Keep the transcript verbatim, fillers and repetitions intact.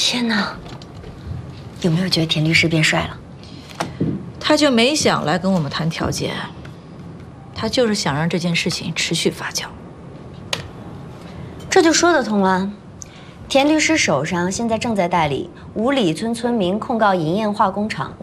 天哪！有没有觉得田律师变帅了？ 他就没想来跟我们谈条件，他就是想让这件事情持续发酵。 这就说得通了。田律师手上现在正在代理五里村村民控告银燕化工厂